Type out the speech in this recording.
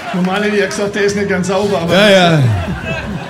Normal hätte ich ja gesagt, der ist nicht ganz sauber, aber. Ja, ja.